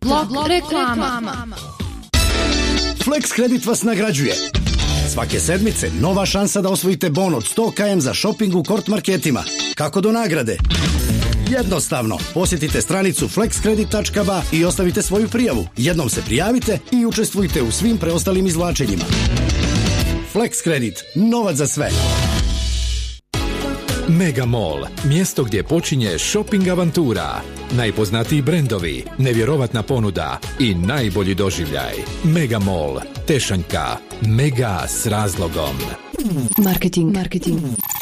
Blok reklama. Flex Kredit vas nagrađuje. Svake sedmice nova šansa da osvojite bon od 100 km za shopping u Kort marketima. Kako do nagrade? Jednostavno, posjetite stranicu flexkredit.ba i ostavite svoju prijavu. Jednom se prijavite i učestvujte u svim preostalim izvlačenjima. Flex Kredit, novac za sve. Mega Mall, mjesto gdje počinje shopping avantura. Najpoznatiji brendovi, nevjerovatna ponuda i najbolji doživljaj. Mega Mall, Tešanjka, mega s razlogom. Marketing.